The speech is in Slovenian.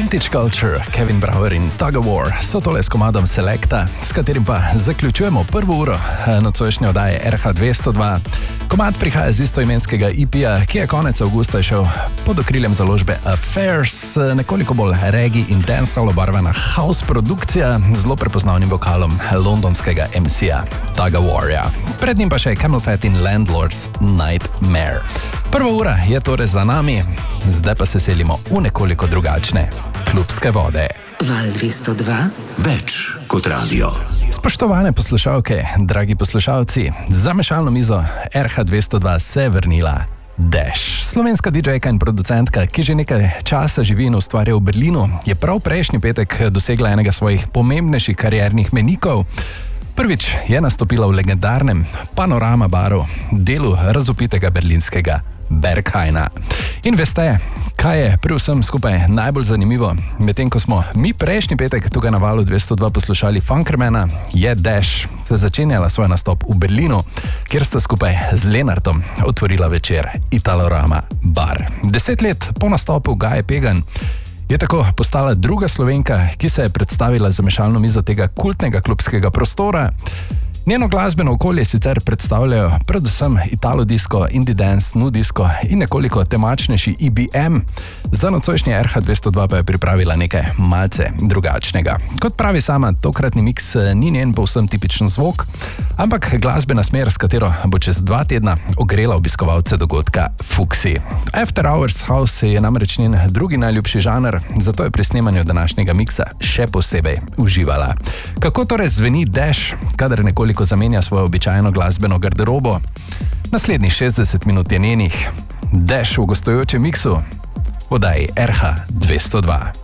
Vintage Culture, Kevin Bauer in Tug of War so tole s komadom Selecta, s katerim pa zaključujemo prvo uro nocojšnje oddaje RH202. Komad prihaja z istoimenskega EP-ja, ki je konec avgusta šel pod okriljem založbe Affairs, nekoliko bolj reggae in dancehall obarvana house produkcija z zelo prepoznavnim vokalom londonskega MC-ja Tug of Warja. Pred njim pa še Camel Fat in Landlords Nightmare. Prva ura je torej za nami, zdaj pa se selimo v nekoliko drugačne klubske vode. Val 202. Več kot radio. Spoštovane poslušalke, dragi poslušalci, za mešalno mizo RH202 se je vrnila Dash. Slovenska DJ-ka in producentka, ki že nekaj časa živi in ustvarja v Berlinu, je prav prejšnji petek dosegla enega svojih pomembnejših kariernih menikov. Prvič je nastopila v legendarnem Panorama baru, delu razvpitega berlinskega Berghaina. In veste, kaj je pri vsem skupaj najbolj zanimivo? Medtem ko smo mi prejšnji petek tukaj na Valu 202 poslušali Funkermana, je Dash začenjala svoj nastop v Berlinu, kjer sta skupaj z Lenartom otvorila večer Italorama bar. 10 let po nastopu Gaje Pegan je tako postala druga Slovenka, ki se je predstavila za mešalno mizo tega kultnega klubskega prostora. Njeno glasbeno okolje sicer predstavljajo predvsem Italo disco, indie dance, nu disco in nekoliko temačnejši EBM. Za nocojšnje RH202 pa je pripravila nekaj malce drugačnega. Kot pravi sama, tokratni miks ni njen povsem tipičen zvok, ampak glasbena smer, s katero bo čez 2 tedna ogrela obiskovalce dogodka Fuxi. After Hours House je namreč njen drugi najljubši žanr, zato je pri snemanju današnjega miksa še posebej uživala. Kako torej zveni Dash, kadar nekoliko zamenja svojo običajno glasbeno garderobo? Naslednjih 60 minut je njenih. Dash v gostujočem miksu v oddaji RH202.